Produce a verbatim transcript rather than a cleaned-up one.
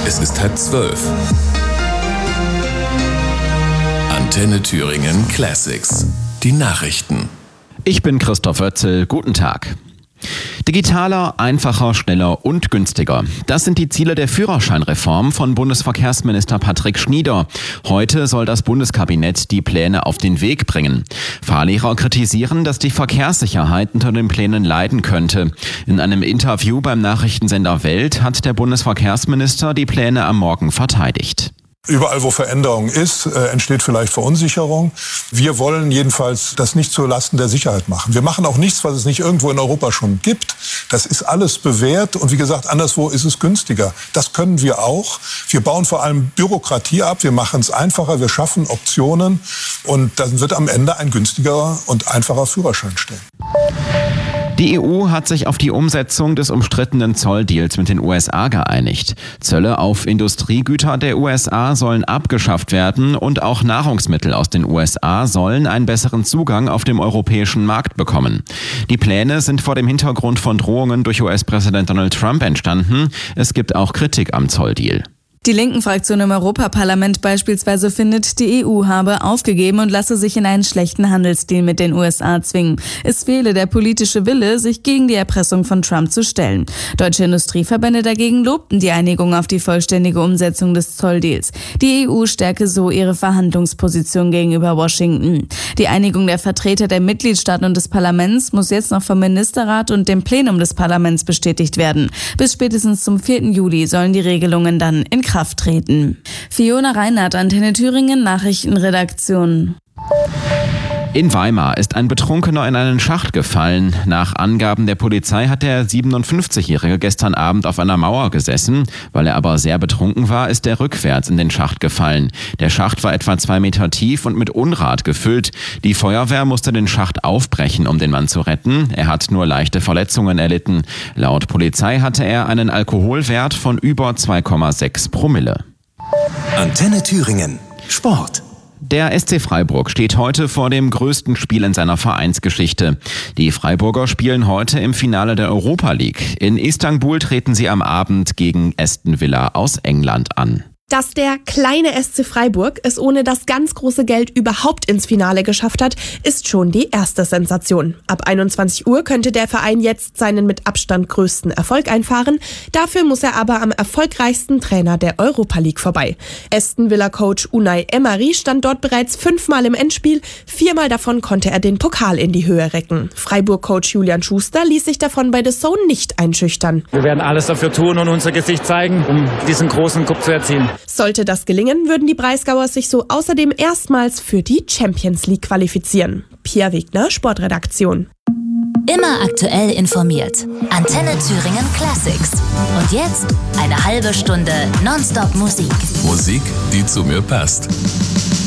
Es ist halb zwölf. Antenne Thüringen Classics. Die Nachrichten. Ich bin Christoph Oetzel. Guten Tag. Digitaler, einfacher, schneller und günstiger. Das sind die Ziele der Führerscheinreform von Bundesverkehrsminister Patrick Schnieder. Heute soll das Bundeskabinett die Pläne auf den Weg bringen. Fahrlehrer kritisieren, dass die Verkehrssicherheit unter den Plänen leiden könnte. In einem Interview beim Nachrichtensender Welt hat der Bundesverkehrsminister die Pläne am Morgen verteidigt. Überall, wo Veränderung ist, äh, entsteht vielleicht Verunsicherung. Wir wollen jedenfalls das nicht zulasten der Sicherheit machen. Wir machen auch nichts, was es nicht irgendwo in Europa schon gibt. Das ist alles bewährt und wie gesagt, anderswo ist es günstiger. Das können wir auch. Wir bauen vor allem Bürokratie ab, wir machen es einfacher, wir schaffen Optionen und dann wird am Ende ein günstigerer und einfacher Führerschein stehen. Die E U hat sich auf die Umsetzung des umstrittenen Zolldeals mit den U S A geeinigt. Zölle auf Industriegüter der U S A sollen abgeschafft werden und auch Nahrungsmittel aus den U S A sollen einen besseren Zugang auf dem europäischen Markt bekommen. Die Pläne sind vor dem Hintergrund von Drohungen durch U S-Präsident Donald Trump entstanden. Es gibt auch Kritik am Zolldeal. Die Linken-Fraktion im Europaparlament beispielsweise findet, die E U habe aufgegeben und lasse sich in einen schlechten Handelsdeal mit den U S A zwingen. Es fehle der politische Wille, sich gegen die Erpressung von Trump zu stellen. Deutsche Industrieverbände dagegen lobten die Einigung auf die vollständige Umsetzung des Zolldeals. Die E U stärke so ihre Verhandlungsposition gegenüber Washington. Die Einigung der Vertreter der Mitgliedstaaten und des Parlaments muss jetzt noch vom Ministerrat und dem Plenum des Parlaments bestätigt werden. Bis spätestens zum vierten Juli sollen die Regelungen dann in Kraft treten. Fiona Reinhardt, Antenne Thüringen, Nachrichtenredaktion. In Weimar ist ein Betrunkener in einen Schacht gefallen. Nach Angaben der Polizei hat der siebenundfünfzigjährige gestern Abend auf einer Mauer gesessen. Weil er aber sehr betrunken war, ist er rückwärts in den Schacht gefallen. Der Schacht war etwa zwei Meter tief und mit Unrat gefüllt. Die Feuerwehr musste den Schacht aufbrechen, um den Mann zu retten. Er hat nur leichte Verletzungen erlitten. Laut Polizei hatte er einen Alkoholwert von über zwei Komma sechs Promille. Antenne Thüringen. Sport. Der S C Freiburg steht heute vor dem größten Spiel in seiner Vereinsgeschichte. Die Freiburger spielen heute im Finale der Europa League. In Istanbul treten sie am Abend gegen Aston Villa aus England an. Dass der kleine S C Freiburg es ohne das ganz große Geld überhaupt ins Finale geschafft hat, ist schon die erste Sensation. Ab einundzwanzig Uhr könnte der Verein jetzt seinen mit Abstand größten Erfolg einfahren. Dafür muss er aber am erfolgreichsten Trainer der Europa League vorbei. Aston Villa-Coach Unai Emery stand dort bereits fünfmal im Endspiel. Viermal davon konnte er den Pokal in die Höhe recken. Freiburg-Coach Julian Schuster ließ sich davon bei The Zone nicht einschüchtern. Wir werden alles dafür tun und unser Gesicht zeigen, um diesen großen Cup zu erzielen. Sollte das gelingen, würden die Breisgauer sich so außerdem erstmals für die Champions League qualifizieren. Pia Wegner, Sportredaktion. Immer aktuell informiert. Antenne Thüringen Classics. Und jetzt eine halbe Stunde Nonstop Musik. Musik, die zu mir passt.